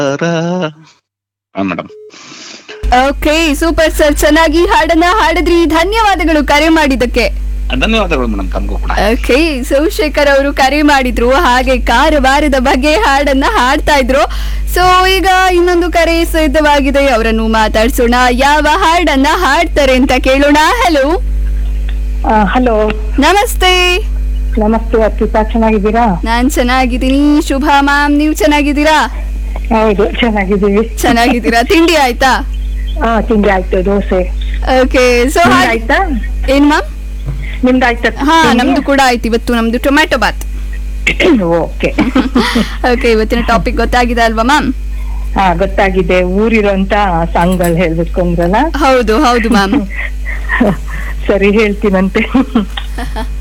Madam. Okay, super sir, ಚೆನ್ನಾಗಿ ಹಾಡನ್ನ ಹಾಡಿದ್ರಿ. ಧನ್ಯವಾದಗಳು ಕರೆ ಮಾಡಿದ್ದಕ್ಕೆ. ಧನ್ಯವಾದಗಳು ಮೇಡಮ್, ತಮಗೂ ಕೂಡ. ಓಕೆ, ಸೋಮಶೇಖರ್ ಅವರು ಕರೆ ಮಾಡಿದ್ರು, ಹಾಗೆ ಕಾರವಾರದ ಬಗ್ಗೆ ಹಾಡನ್ನ ಹಾಡ್ತಾ ಇದ್ರು. ಸೊ ಈಗ ಇನ್ನೊಂದು ಕರೆ ಸಿದ್ಧವಾಗಿದೆ, ಅವರನ್ನು ಮಾತಾಡ್ಸೋಣ. ಯಾವ ಹಾಡನ್ನ ಹಾಡ್ತಾರೆ ಅಂತ ಕೇಳೋಣ. ಹಲೋ. ಹಲೋ, ನಮಸ್ತೆ. ನಮಸ್ತೆ ಅರ್ಪಿತಾ, ಚೆನ್ನಾಗಿದ್ದೀರಾ? ನಾನ್ ಚೆನ್ನಾಗಿದ್ದೀನಿ. ಶುಭಾ ಮ್ಯಾಮ್, ನೀವು ಚೆನ್ನಾಗಿದ್ದೀರಾ? ಹೌದು, ಚೆನ್ನಾಗಿದ್ದೀವಿ. ಚೆನ್ನಾಗಿದ್ದೀರಾ? ತಿಂಡಿ ಆಯ್ತಾ? ತಿಂಡಿ ಆಯ್ತು, ದೋಸೆ. ಓಕೆ, ಸೊ ಆಯ್ತಾ? ಏನ್ ಮ್ಯಾಮ್? ನಿಮ್ದು ಆಯ್ತಾ? ಹಾ, ನಮ್ದು ಕೂಡ ಆಯ್ತು. ಇವತ್ತು ನಮ್ದು ಟೊಮ್ಯಾಟೊ ಬಾತ್. ಓಕೆ. ಓಕೆ, ಇವತ್ತಿನ ಟಾಪಿಕ್ ಗೊತ್ತಾಗಿದೆ ಅಲ್ವಾ ಮ್ಯಾಮ್? ಹಾ, ಗೊತ್ತಾಗಿದೆ. ಊರಿರೋಂತ ಸಾಂಗ್ಗಳು ಹೇಳ್ಬೇಕು ಅಂದ್ರಲ್ಲ? ಹೌದು ಹೌದು ಮ್ಯಾಮ್. ಸರಿ, ಹೇಳ್ತೀನಂತೆ.